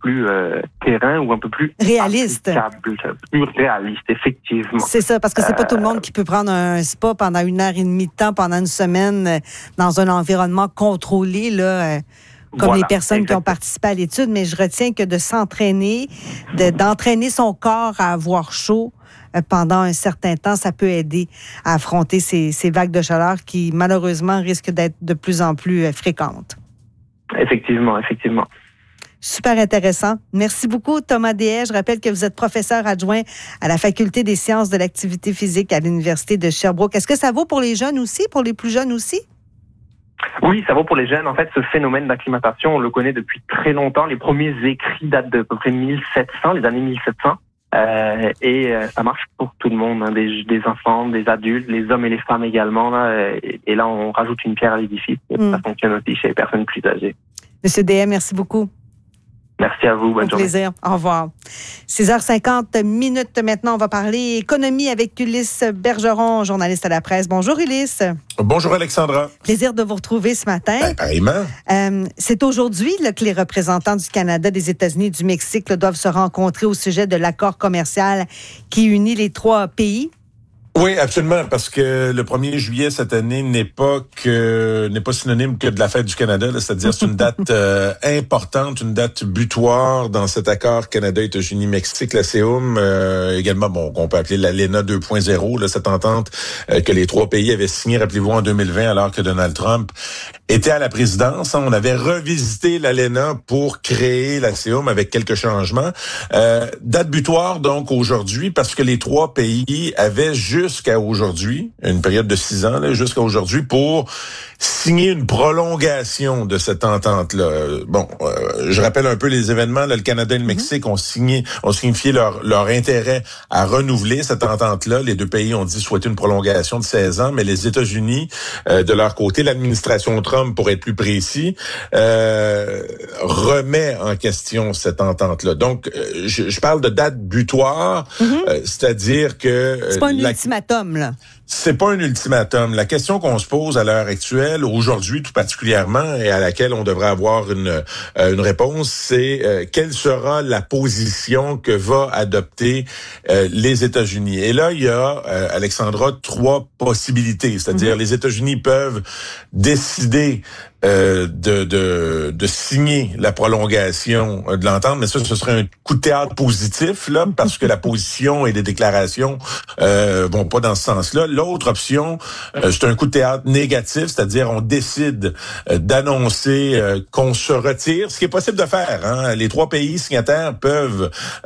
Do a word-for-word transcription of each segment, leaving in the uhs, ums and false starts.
plus euh, terrain ou un peu plus réaliste. Applicable, plus réaliste, effectivement. C'est ça, parce que c'est pas euh, tout le monde qui peut prendre un spa pendant une heure et demie de temps, pendant une semaine, euh, dans un environnement contrôlé, là. Euh, comme voilà, les personnes exactement. Qui ont participé à l'étude, mais je retiens que de s'entraîner, de, d'entraîner son corps à avoir chaud euh, pendant un certain temps, ça peut aider à affronter ces, ces vagues de chaleur qui, malheureusement, risquent d'être de plus en plus euh, fréquentes. Effectivement, effectivement. Super intéressant. Merci beaucoup, Thomas Deshaies. Je rappelle que vous êtes professeur adjoint à la Faculté des sciences de l'activité physique à l'Université de Sherbrooke. Est-ce que ça vaut pour les jeunes aussi, pour les plus jeunes aussi? Oui, ça vaut pour les jeunes. En fait, ce phénomène d'acclimatation, on le connaît depuis très longtemps. Les premiers écrits datent de à peu près mille sept cents, les années mille sept cents. Euh, et euh, ça marche pour tout le monde, hein, des, des enfants, des adultes, les hommes et les femmes également. Là, et, et là, on rajoute une pierre à l'édifice. Mm. Ça fonctionne aussi chez les personnes plus âgées. Monsieur Deshaies, merci beaucoup. Merci à vous. Bonne journée. Au plaisir. Au revoir. six heures cinquante minutes maintenant. On va parler économie avec Ulysse Bergeron, journaliste à la presse. Bonjour, Ulysse. Bonjour, Alexandra. Plaisir de vous retrouver ce matin. Ben, pareillement. Euh, c'est aujourd'hui là, que les représentants du Canada, des États-Unis et du Mexique là, doivent se rencontrer au sujet de l'accord commercial qui unit les trois pays. Oui, absolument, parce que le premier juillet cette année n'est pas que n'est pas synonyme que de la fête du Canada, là, c'est-à-dire c'est une date euh, importante, une date butoir dans cet accord Canada-États-Unis-Mexique, la C E U M, euh, également bon qu'on peut appeler l'A L E N A deux point zéro, là, cette entente euh, que les trois pays avaient signée, rappelez-vous, en deux mille vingt, alors que Donald Trump était à la présidence. Hein, on avait revisité l'A L E N A pour créer la C E U M avec quelques changements. Euh, date butoir donc aujourd'hui, parce que les trois pays avaient juste jusqu'à aujourd'hui, une période de six ans, là, jusqu'à aujourd'hui, pour signer une prolongation de cette entente-là. Bon, euh, je rappelle un peu les événements. Là, le Canada et le Mexique ont signé, ont signifié leur, leur intérêt à renouveler cette entente-là. Les deux pays ont dit souhaiter une prolongation de seize ans, mais les États-Unis, euh, de leur côté, l'administration Trump, pour être plus précis, euh, remet en question cette entente-là. Donc, euh, je, je parle de date butoir, mm-hmm. euh, c'est-à-dire que... Euh, c'est pas un la... ultimatum, là. C'est pas un ultimatum. La question qu'on se pose à l'heure actuelle, aujourd'hui tout particulièrement, et à laquelle on devrait avoir une euh, une réponse, c'est euh, quelle sera la position que va adopter euh, les États-Unis. Et là, il y a, euh, Alexandra, trois possibilités. C'est-à-dire, mm-hmm. les États-Unis peuvent décider Euh, de, de de signer la prolongation de l'entente, mais ça, ce serait un coup de théâtre positif, là, parce que la position et les déclarations euh, vont pas dans ce sens-là. L'autre option, euh, c'est un coup de théâtre négatif, c'est-à-dire on décide euh, d'annoncer euh, qu'on se retire, ce qui est possible de faire. Hein. Les trois pays signataires peuvent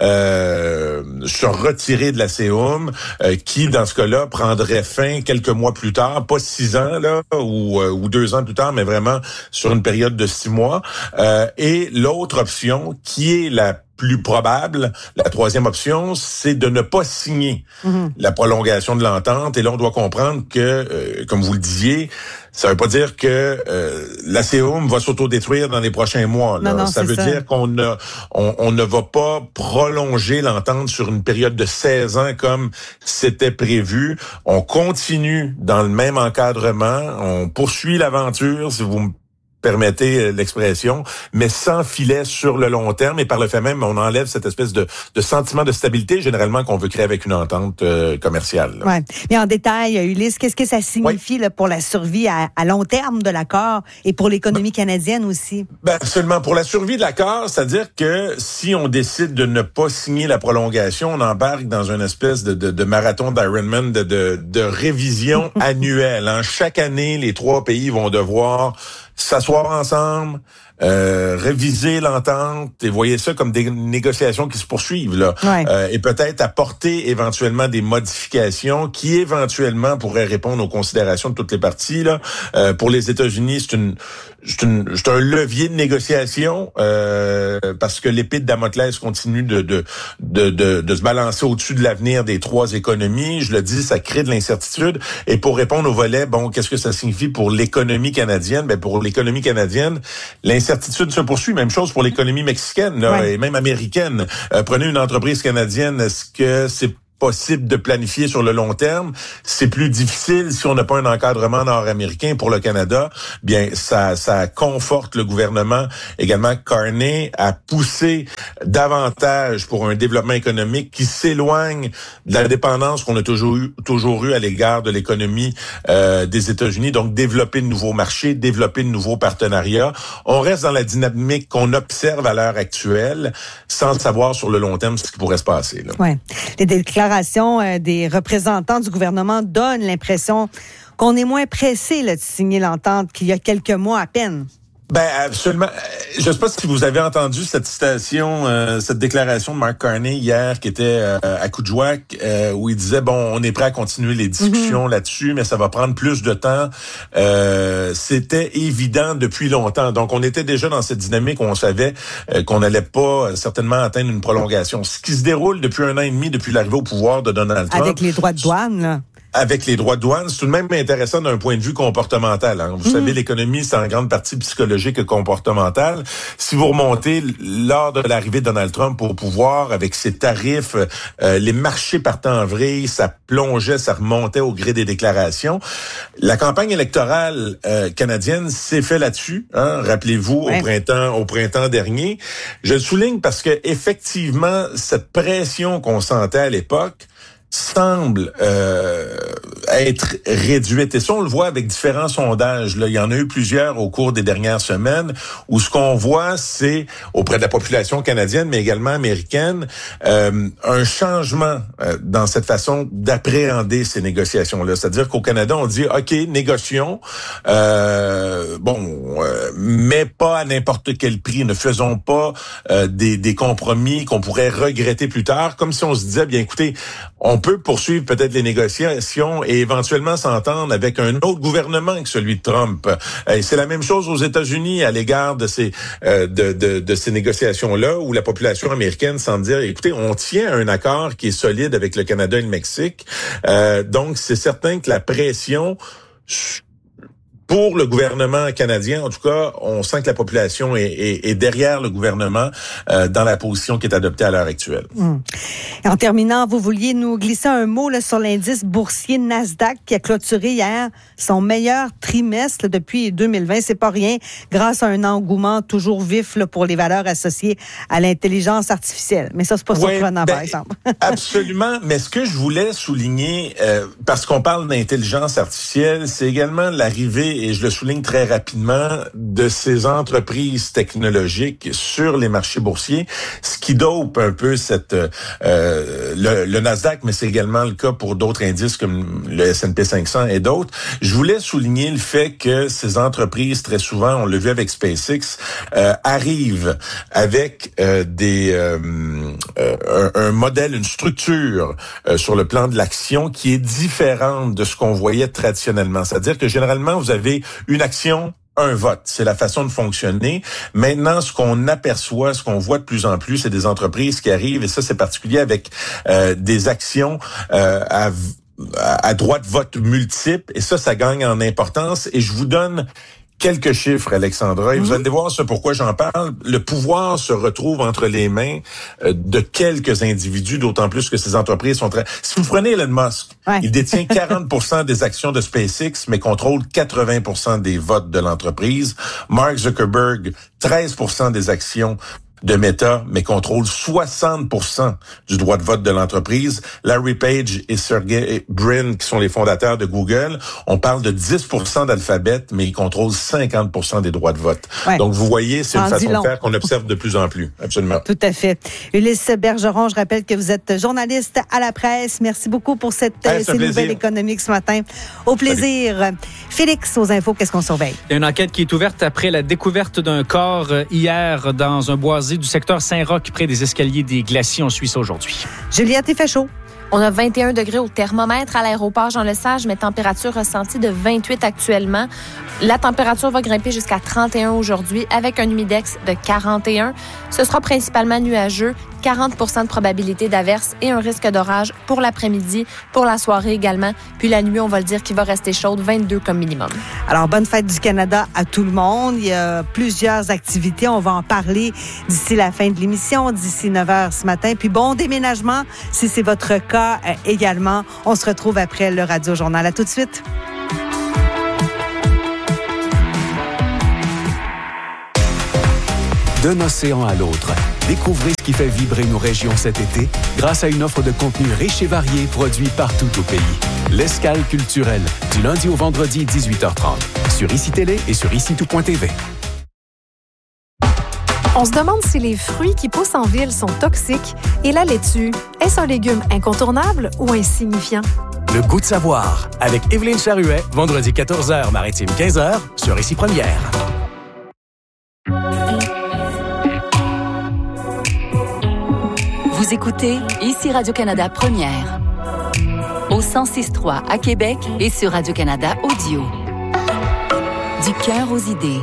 euh, se retirer de la C E U M, euh, qui, dans ce cas-là, prendrait fin quelques mois plus tard, pas six ans, là, ou, euh, ou deux ans plus tard, mais vraiment sur une période de six mois. Euh, et l'autre option, qui est la plus probable, la troisième option, c'est de ne pas signer mm-hmm. la prolongation de l'entente. Et là, on doit comprendre que, euh, comme vous le disiez, ça veut pas dire que euh, la C E U M va s'autodétruire dans les prochains mois. Là. Non, non, ça veut ça. dire qu'on ne, on, on ne va pas prolonger l'entente sur une période de seize ans comme c'était prévu. On continue dans le même encadrement. On poursuit l'aventure, si vous me permettez l'expression, mais sans filet sur le long terme, et par le fait même, on enlève cette espèce de, de sentiment de stabilité, généralement, qu'on veut créer avec une entente euh, commerciale. Oui. Mais en détail, Ulysse, qu'est-ce que ça signifie oui. là, pour la survie à, à long terme de l'accord et pour l'économie ben, canadienne aussi? Ben, seulement pour la survie de l'accord, c'est-à-dire que si on décide de ne pas signer la prolongation, on embarque dans une espèce de, de, de marathon d'Ironman de, de, de révision annuelle. Hein. Chaque année, les trois pays vont devoir s'asseoir ensemble, euh, réviser l'entente, et voyez ça comme des négociations qui se poursuivent là, ouais. euh, et peut-être apporter éventuellement des modifications qui éventuellement pourraient répondre aux considérations de toutes les parties là. Euh, pour les États-Unis, c'est une, c'est une, c'est un levier de négociation euh, parce que l'épée de Damoclès continue de de, de de de se balancer au-dessus de l'avenir des trois économies. Je le dis, ça crée de l'incertitude. Et pour répondre au volet, bon, qu'est-ce que ça signifie pour l'économie canadienne? Ben pour l'économie canadienne, l'incertitude se poursuit. Même chose pour l'économie mexicaine là, ouais. et même américaine. Euh, prenez une entreprise canadienne, est-ce que c'est possible de planifier sur le long terme. C'est plus difficile si on n'a pas un encadrement nord-américain. Pour le Canada, bien, ça, ça conforte le gouvernement également Carney à pousser davantage pour un développement économique qui s'éloigne de la dépendance qu'on a toujours eu, toujours eu à l'égard de l'économie euh, des États-Unis. Donc, développer de nouveaux marchés, développer de nouveaux partenariats. On reste dans la dynamique qu'on observe à l'heure actuelle sans savoir sur le long terme ce qui pourrait se passer. Là. Ouais. Les déclarations euh, des représentants du gouvernement donnent l'impression qu'on est moins pressé là, de signer l'entente qu'il y a quelques mois à peine. Ben absolument. Je ne sais pas si vous avez entendu cette citation, euh, cette déclaration de Mark Carney hier qui était euh, à Coudjouac, euh, où il disait, bon, on est prêt à continuer les discussions mm-hmm. là-dessus, mais ça va prendre plus de temps. Euh, c'était évident depuis longtemps. Donc, on était déjà dans cette dynamique où on savait euh, qu'on n'allait pas euh, certainement atteindre une prolongation. Ce qui se déroule depuis un an et demi, depuis l'arrivée au pouvoir de Donald Trump. Avec les droits de douane, là. Avec les droits de douane, c'est tout de même intéressant d'un point de vue comportemental. Hein. Vous mmh. savez, l'économie, c'est en grande partie psychologique et comportementale. Si vous remontez lors de l'arrivée de Donald Trump au pouvoir, avec ses tarifs, euh, les marchés partant en vrille, ça plongeait, ça remontait au gré des déclarations. La campagne électorale euh, canadienne s'est fait là-dessus. Hein. Rappelez-vous, ouais. au printemps, au printemps dernier. Je le souligne parce que effectivement, cette pression qu'on sentait à l'époque semble euh, être réduite. Et ça, on le voit avec différents sondages. Là. Il y en a eu plusieurs au cours des dernières semaines où ce qu'on voit, c'est, auprès de la population canadienne, mais également américaine, euh, un changement euh, dans cette façon d'appréhender ces négociations-là. C'est-à-dire qu'au Canada, on dit, OK, négocions, euh, bon, euh, mais pas à n'importe quel prix. Ne faisons pas euh, des, des compromis qu'on pourrait regretter plus tard, comme si on se disait, bien écoutez, on peut poursuivre peut-être les négociations et éventuellement s'entendre avec un autre gouvernement que celui de Trump. Et c'est la même chose aux États-Unis à l'égard de ces euh, de, de, de ces négociations-là, où la population américaine semble dire, écoutez, on tient à un accord qui est solide avec le Canada et le Mexique. Euh, donc, c'est certain que la pression pour le gouvernement canadien, en tout cas, on sent que la population est, est, est derrière le gouvernement euh, dans la position qui est adoptée à l'heure actuelle. Hum. En terminant, vous vouliez nous glisser un mot là, sur l'indice boursier Nasdaq qui a clôturé hier son meilleur trimestre depuis deux mille vingt. C'est pas rien, grâce à un engouement toujours vif là, pour les valeurs associées à l'intelligence artificielle. Mais ça, c'est pas ouais, surprenant, ben, par exemple. Absolument. Mais ce que je voulais souligner, euh, parce qu'on parle d'intelligence artificielle, c'est également l'arrivée, et je le souligne très rapidement, de ces entreprises technologiques sur les marchés boursiers, ce qui dope un peu cette euh, le, le Nasdaq, mais c'est également le cas pour d'autres indices comme le S and P cinq cents et d'autres. Je voulais souligner le fait que ces entreprises, très souvent, on l'a vu avec SpaceX, euh, arrivent avec euh, des euh, euh, un, un modèle, une structure euh, sur le plan de l'action qui est différente de ce qu'on voyait traditionnellement. C'est-à-dire que généralement, vous avez une action, un vote. C'est la façon de fonctionner. Maintenant, ce qu'on aperçoit, ce qu'on voit de plus en plus, c'est des entreprises qui arrivent, et ça, c'est particulier avec euh, des actions euh, à, à droit de vote multiple, et ça, ça gagne en importance. Et je vous donne quelques chiffres, Alexandra, et mm-hmm. vous allez voir ce pourquoi j'en parle. Le pouvoir se retrouve entre les mains euh, de quelques individus, d'autant plus que ces entreprises sont très... Si vous prenez Elon Musk, ouais. il détient quarante pour cent des actions de SpaceX, mais contrôle quatre-vingts pour cent des votes de l'entreprise. Mark Zuckerberg, treize pour cent des actions de Meta, mais contrôle soixante pour cent du droit de vote de l'entreprise. Larry Page et Sergey Brin, qui sont les fondateurs de Google, on parle de dix pour cent d'Alphabet, mais ils contrôlent cinquante pour cent des droits de vote. Ouais. Donc, vous voyez, c'est une façon de faire qu'on observe de plus en plus. Absolument. Tout à fait. Ulysse Bergeron, je rappelle que vous êtes journaliste à la presse. Merci beaucoup pour cette hey, ces nouvelles économiques ce matin. Au plaisir. Salut. Félix, aux infos, qu'est-ce qu'on surveille? Il y a une enquête qui est ouverte après la découverte d'un corps hier dans un boisé du secteur Saint-Roch, près des escaliers des Glaciers. On suit ça aujourd'hui. Juliette, il fait chaud. On a vingt et un degrés au thermomètre à l'aéroport Jean-Lesage, mais température ressentie de vingt-huit actuellement. La température va grimper jusqu'à trente et un aujourd'hui avec un humidex de quarante et un. Ce sera principalement nuageux. quarante pour cent de probabilité d'averse et un risque d'orage pour l'après-midi, pour la soirée également. Puis la nuit, on va le dire qu'il va rester chaude, vingt-deux comme minimum. Alors, bonne fête du Canada à tout le monde. Il y a plusieurs activités. On va en parler d'ici la fin de l'émission, d'ici neuf heures ce matin. Puis bon déménagement, si c'est votre cas euh, également. On se retrouve après le Radio Journal. À tout de suite. D'un océan à l'autre, découvrez ce qui fait vibrer nos régions cet été grâce à une offre de contenu riche et varié produit partout au pays. L'Escale culturelle, du lundi au vendredi, dix-huit heures trente, sur I C I Télé et sur ici tout point t v. On se demande si les fruits qui poussent en ville sont toxiques et la laitue, est-ce un légume incontournable ou insignifiant? Le goût de savoir, avec Évelyne Charuet, vendredi quatorze heures, maritime quinze heures, sur Ici Première. Vous écoutez Ici Radio-Canada Première. Au cent six trois à Québec et sur Radio-Canada Audio. Du cœur aux idées.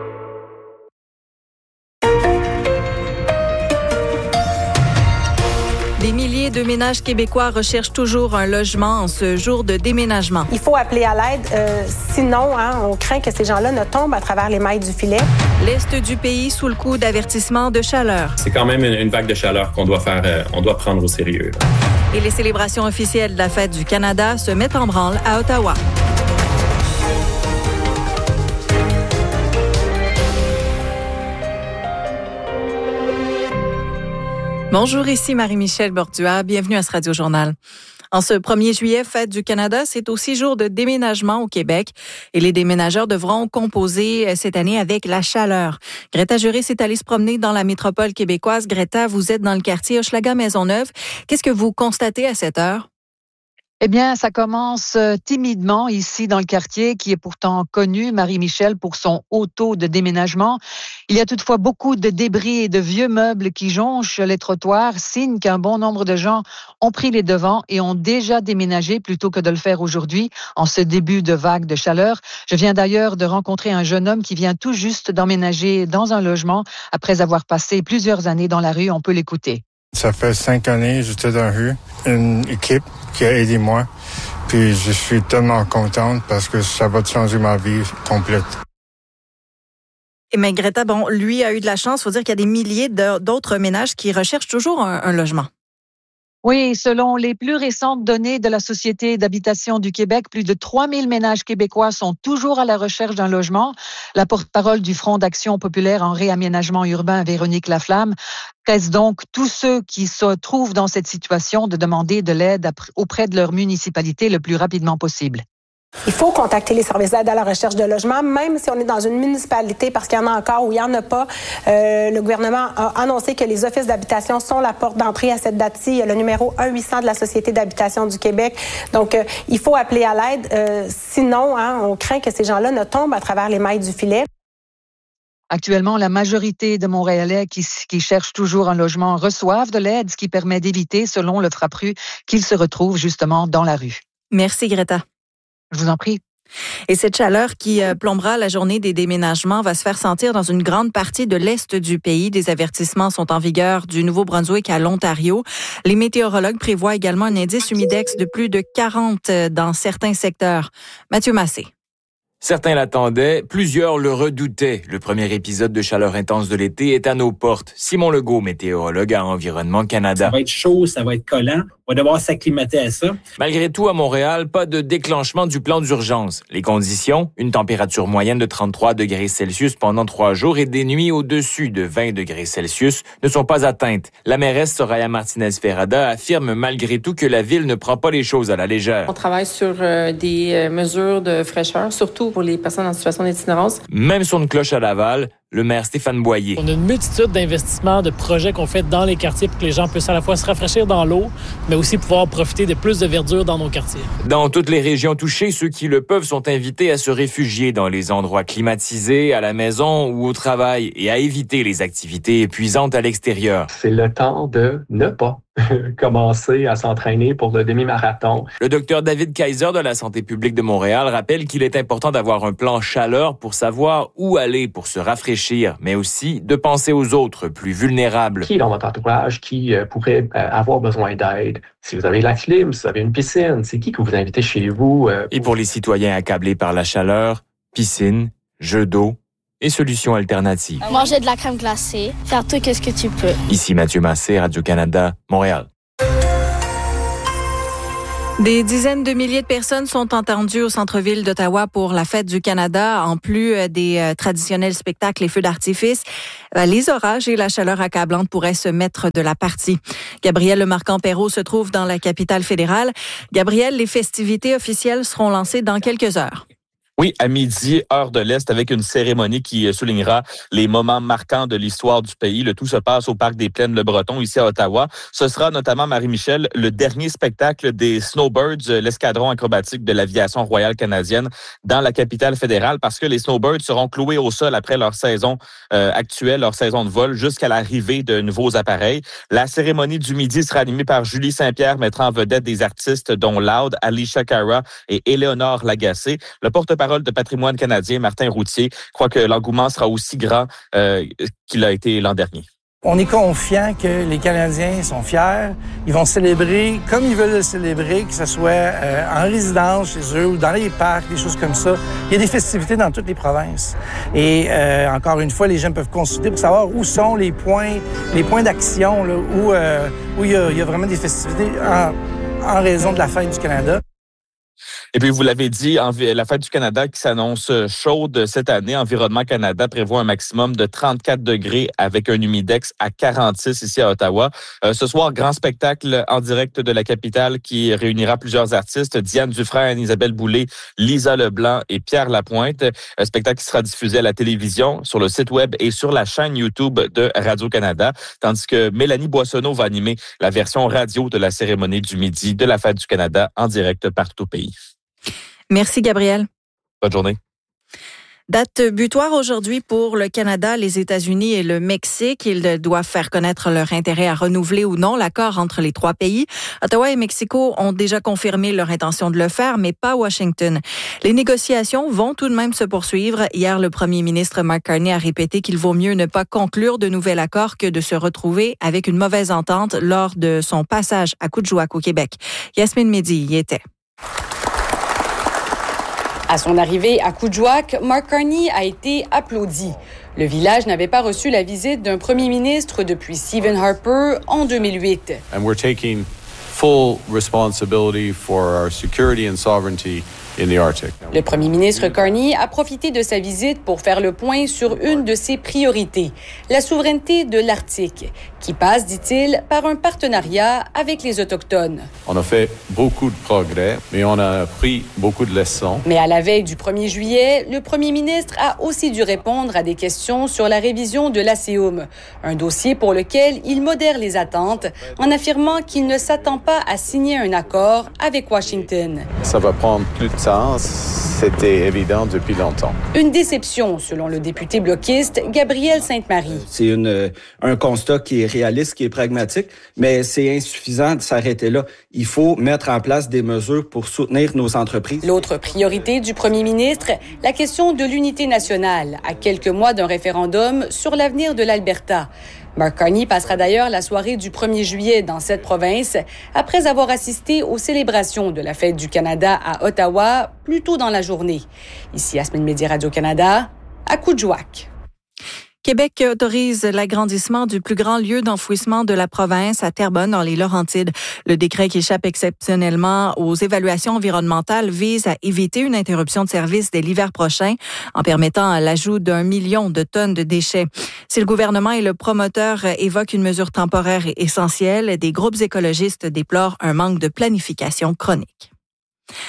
Des milliers de ménages québécois recherchent toujours un logement en ce jour de déménagement. Il faut appeler à l'aide, euh, sinon hein, on craint que ces gens-là ne tombent à travers les mailles du filet. L'Est du pays sous le coup d'avertissement de chaleur. C'est quand même une, une vague de chaleur qu'on doit faire, euh, on doit prendre au sérieux. Et les célébrations officielles de la Fête du Canada se mettent en branle à Ottawa. Bonjour, ici Marie-Michel Bordua. Bienvenue à ce Radio-Journal. En ce premier juillet, Fête du Canada, c'est aussi jour de déménagement au Québec. Et les déménageurs devront composer cette année avec la chaleur. Greta Juris est allée se promener dans la métropole québécoise. Greta, vous êtes dans le quartier Hochelaga-Maisonneuve. Qu'est-ce que vous constatez à cette heure? Eh bien, ça commence timidement ici dans le quartier qui est pourtant connu, Marie-Michel, pour son haut taux de déménagement. Il y a toutefois beaucoup de débris et de vieux meubles qui jonchent les trottoirs, signe qu'un bon nombre de gens ont pris les devants et ont déjà déménagé plutôt que de le faire aujourd'hui en ce début de vague de chaleur. Je viens d'ailleurs de rencontrer un jeune homme qui vient tout juste d'emménager dans un logement après avoir passé plusieurs années dans la rue. On peut l'écouter. Ça fait cinq années, j'étais dans la rue, une équipe qui a aidé moi, puis je suis tellement contente parce que ça va changer ma vie complète. Mais Greta, bon, lui a eu de la chance. Il faut dire qu'il y a des milliers de, d'autres ménages qui recherchent toujours un, un logement. Oui, selon les plus récentes données de la Société d'habitation du Québec, plus de trois mille ménages québécois sont toujours à la recherche d'un logement. La porte-parole du Front d'action populaire en réaménagement urbain, Véronique Laflamme, presse donc tous ceux qui se trouvent dans cette situation de demander de l'aide auprès de leur municipalité le plus rapidement possible. Il faut contacter les services d'aide à la recherche de logement, même si on est dans une municipalité, parce qu'il y en a encore ou il n'y en a pas. Euh, le gouvernement a annoncé que les offices d'habitation sont la porte d'entrée à cette date-ci. Il y a le numéro un huit cents de la Société d'habitation du Québec. Donc, euh, il faut appeler à l'aide. Euh, sinon, hein, on craint que ces gens-là ne tombent à travers les mailles du filet. Actuellement, la majorité de Montréalais qui, qui cherchent toujours un logement reçoivent de l'aide, ce qui permet d'éviter, selon le Frappru, qu'ils se retrouvent justement dans la rue. Merci, Greta. Je vous en prie. Et cette chaleur qui plombera la journée des déménagements va se faire sentir dans une grande partie de l'Est du pays. Des avertissements sont en vigueur du Nouveau-Brunswick à l'Ontario. Les météorologues prévoient également un indice humidex de plus de quarante dans certains secteurs. Mathieu Massé. Certains l'attendaient, plusieurs le redoutaient. Le premier épisode de chaleur intense de l'été est à nos portes. Simon Legault, météorologue à Environnement Canada. Ça va être chaud, ça va être collant. On va devoir s'acclimater à ça. Malgré tout, à Montréal, pas de déclenchement du plan d'urgence. Les conditions, une température moyenne de trente-trois degrés Celsius pendant trois jours et des nuits au-dessus de vingt degrés Celsius ne sont pas atteintes. La mairesse Soraya Martinez-Ferrada affirme malgré tout que la ville ne prend pas les choses à la légère. On travaille sur euh, des euh, mesures de fraîcheur, surtout pour les personnes en situation d'itinérance. Même son de cloche à Laval, le maire Stéphane Boyer. On a une multitude d'investissements, de projets qu'on fait dans les quartiers pour que les gens puissent à la fois se rafraîchir dans l'eau, mais aussi pouvoir profiter de plus de verdure dans nos quartiers. Dans toutes les régions touchées, ceux qui le peuvent sont invités à se réfugier dans les endroits climatisés, à la maison ou au travail, et à éviter les activités épuisantes à l'extérieur. C'est le temps de ne pas commencer à s'entraîner pour le demi-marathon. Le docteur David Kaiser de la Santé publique de Montréal rappelle qu'il est important d'avoir un plan chaleur pour savoir où aller pour se rafraîchir, mais aussi de penser aux autres plus vulnérables. Qui dans votre entourage qui euh, pourrait euh, avoir besoin d'aide? Si vous avez la clim, si vous avez une piscine, c'est qui que vous invitez chez vous? Euh, Et pour les citoyens accablés par la chaleur, piscine, jeux d'eau et solutions alternatives. Manger de la crème glacée, faire tout ce que tu peux. Ici Mathieu Massé, Radio-Canada, Montréal. Des dizaines de milliers de personnes sont attendues au centre-ville d'Ottawa pour la fête du Canada, en plus des euh, traditionnels spectacles et feux d'artifice. Euh, les orages et la chaleur accablante pourraient se mettre de la partie. Gabriel Lemarquand-Perrault se trouve dans la capitale fédérale. Gabriel, les festivités officielles seront lancées dans quelques heures. Oui, à midi, heure de l'Est, avec une cérémonie qui soulignera les moments marquants de l'histoire du pays. Le tout se passe au Parc des Plaines-le-Breton, ici à Ottawa. Ce sera notamment, Marie-Michel, le dernier spectacle des Snowbirds, l'escadron acrobatique de l'aviation royale canadienne, dans la capitale fédérale, parce que les Snowbirds seront cloués au sol après leur saison euh, actuelle, leur saison de vol, jusqu'à l'arrivée de nouveaux appareils. La cérémonie du midi sera animée par Julie Saint-Pierre, mettant en vedette des artistes dont Loud, Alicia Cara et Éléonore Lagacé. Le porte-parole de Patrimoine canadien, Martin Routier, croit que l'engouement sera aussi grand euh, qu'il a été l'an dernier. On est confiant que les Canadiens sont fiers. Ils vont célébrer comme ils veulent le célébrer, que ce soit euh, en résidence chez eux ou dans les parcs, des choses comme ça. Il y a des festivités dans toutes les provinces. Et euh, encore une fois, les gens peuvent consulter pour savoir où sont les points, les points d'action, là, où, euh, où il y a, il y a vraiment des festivités en, en raison de la fête du Canada. Et puis, vous l'avez dit, la Fête du Canada qui s'annonce chaude cette année. Environnement Canada prévoit un maximum de trente-quatre degrés avec un humidex à quarante-six ici à Ottawa. Euh, ce soir, grand spectacle en direct de la capitale qui réunira plusieurs artistes. Diane Dufresne, Isabelle Boulay, Lisa Leblanc et Pierre Lapointe. Un spectacle qui sera diffusé à la télévision, sur le site web et sur la chaîne YouTube de Radio-Canada. Tandis que Mélanie Boissonneau va animer la version radio de la cérémonie du midi de la Fête du Canada en direct partout au pays. Merci, Gabriel. Bonne journée. Date butoir aujourd'hui pour le Canada, les États-Unis et le Mexique. Ils doivent faire connaître leur intérêt à renouveler ou non l'accord entre les trois pays. Ottawa et Mexico ont déjà confirmé leur intention de le faire, mais pas Washington. Les négociations vont tout de même se poursuivre. Hier, le premier ministre Mark Carney a répété qu'il vaut mieux ne pas conclure de nouvel accord que de se retrouver avec une mauvaise entente lors de son passage à Coudjouac au Québec. Yasmine Mehdi y était. À son arrivée à Coudjouac, Mark Carney a été applaudi. Le village n'avait pas reçu la visite d'un premier ministre depuis Stephen Harper en deux mille huit. And we're taking full responsibility for our security and sovereignty in the Arctic. Le premier ministre Carney a profité de sa visite pour faire le point sur une de ses priorités, la souveraineté de l'Arctique, qui passe, dit-il, par un partenariat avec les Autochtones. On a fait beaucoup de progrès, mais on a appris beaucoup de leçons. Mais à la veille du premier juillet, le premier ministre a aussi dû répondre à des questions sur la révision de l'ASEUM, un dossier pour lequel il modère les attentes en affirmant qu'il ne s'attend pas à signer un accord avec Washington. Ça va prendre plus de temps, c'était évident depuis longtemps. Une déception, selon le député bloquiste Gabriel Sainte-Marie. C'est une, un constat qui est réaliste, qui est pragmatique, mais c'est insuffisant de s'arrêter là. Il faut mettre en place des mesures pour soutenir nos entreprises. L'autre priorité du premier ministre, la question de l'unité nationale, à quelques mois d'un référendum sur l'avenir de l'Alberta. Mark Carney passera d'ailleurs la soirée du premier juillet dans cette province après avoir assisté aux célébrations de la Fête du Canada à Ottawa plus tôt dans la journée. Ici, Yasmine Mehdi, Radio-Canada, à Coudjouac. Québec autorise l'agrandissement du plus grand lieu d'enfouissement de la province à Terrebonne, dans les Laurentides. Le décret qui échappe exceptionnellement aux évaluations environnementales vise à éviter une interruption de service dès l'hiver prochain en permettant l'ajout d'un million de tonnes de déchets. Si le gouvernement et le promoteur évoquent une mesure temporaire et essentielle, des groupes écologistes déplorent un manque de planification chronique.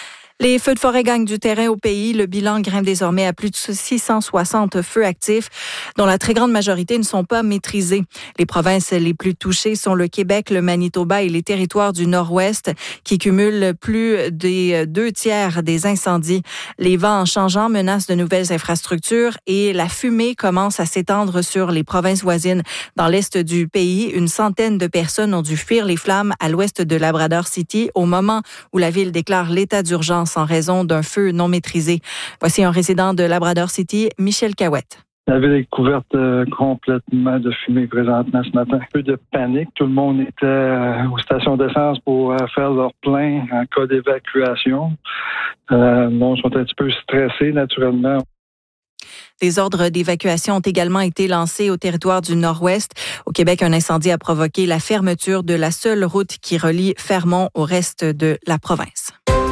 Les feux de forêt gagnent du terrain au pays. Le bilan grimpe désormais à plus de six cent soixante feux actifs, dont la très grande majorité ne sont pas maîtrisés. Les provinces les plus touchées sont le Québec, le Manitoba et les territoires du Nord-Ouest, qui cumulent plus des deux tiers des incendies. Les vents en changeant menacent de nouvelles infrastructures et la fumée commence à s'étendre sur les provinces voisines. Dans l'est du pays, une centaine de personnes ont dû fuir les flammes à l'ouest de Labrador City au moment où la ville déclare l'état d'urgence en raison d'un feu non maîtrisé. Voici un résident de Labrador City, Michel Cahouette. La ville est couverte euh, complètement de fumée présentement ce matin. Un peu de panique. Tout le monde était euh, aux stations d'essence pour euh, faire leur plein en cas d'évacuation. Euh, bon, ils sont un petit peu stressés naturellement. Des ordres d'évacuation ont également été lancés au territoire du Nord-Ouest. Au Québec, un incendie a provoqué la fermeture de la seule route qui relie Fermont au reste de la province.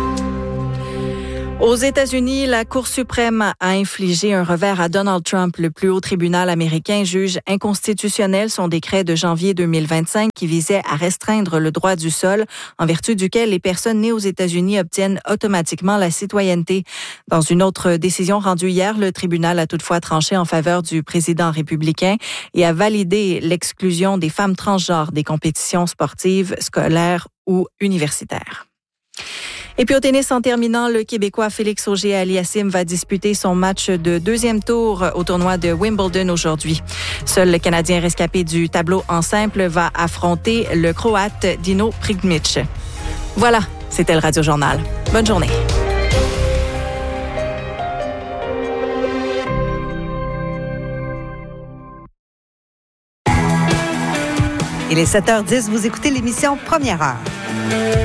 Aux États-Unis, la Cour suprême a infligé un revers à Donald Trump. Le plus haut tribunal américain juge inconstitutionnel son décret de janvier deux mille vingt-cinq qui visait à restreindre le droit du sol, en vertu duquel les personnes nées aux États-Unis obtiennent automatiquement la citoyenneté. Dans une autre décision rendue hier, le tribunal a toutefois tranché en faveur du président républicain et a validé l'exclusion des femmes transgenres des compétitions sportives, scolaires ou universitaires. Et puis au tennis, en terminant, le Québécois Félix Auger-Aliassime va disputer son match de deuxième tour au tournoi de Wimbledon aujourd'hui. Seul le Canadien rescapé du tableau en simple va affronter le Croate Dino Prigmic. Voilà, c'était le Radio Journal. Bonne journée. Il est sept heures dix, vous écoutez l'émission Première heure.